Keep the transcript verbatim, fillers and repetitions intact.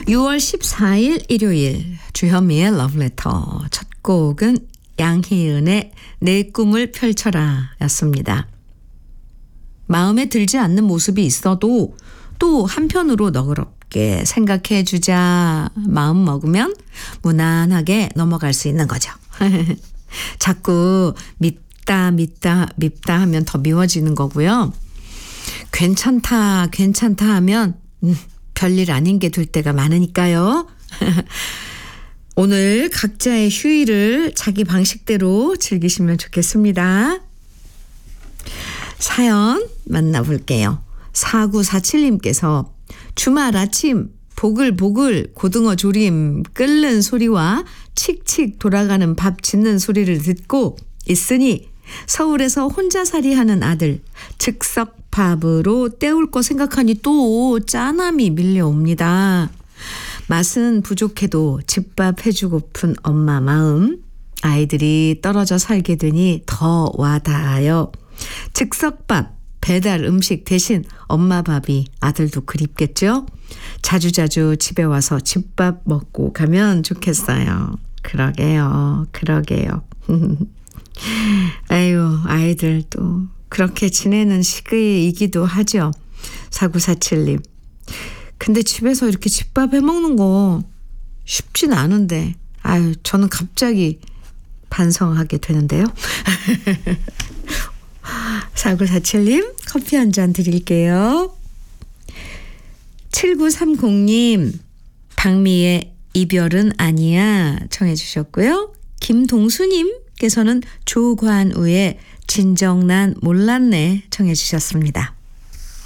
유월 십사일 일요일 주현미의 러브레터 첫 곡은 양희은의 내 꿈을 펼쳐라 였습니다. 마음에 들지 않는 모습이 있어도 또 한편으로 너그럽게 생각해 주자 마음 먹으면 무난하게 넘어갈 수 있는 거죠. 자꾸 밉다 밉다 밉다 하면 더 미워지는 거고요. 괜찮다 괜찮다 하면 음, 별일 아닌 게 될 때가 많으니까요. 오늘 각자의 휴일을 자기 방식대로 즐기시면 좋겠습니다. 사연 만나볼게요. 사구사칠님께서 주말 아침 보글보글 고등어 조림 끓는 소리와 칙칙 돌아가는 밥 짓는 소리를 듣고 있으니 서울에서 혼자살이 하는 아들 즉석밥으로 때울 거 생각하니 또 짠함이 밀려옵니다. 맛은 부족해도 집밥 해주고픈 엄마 마음, 아이들이 떨어져 살게 되니 더 와닿아요. 즉석밥, 배달 음식 대신 엄마 밥이 아들도 그립겠죠? 자주자주 집에 와서 집밥 먹고 가면 좋겠어요. 그러게요. 그러게요. 아유, 아이들 또 그렇게 지내는 시기이기도 하죠. 사구사칠님. 근데 집에서 이렇게 집밥 해먹는 거 쉽진 않은데 아유 저는 갑자기 반성하게 되는데요. 사구사칠님 커피 한 잔 드릴게요. 칠구삼공님 박미의 이별은 아니야 청해 주셨고요. 김동수님께서는 조관우의 진정 난 몰랐네 청해 주셨습니다.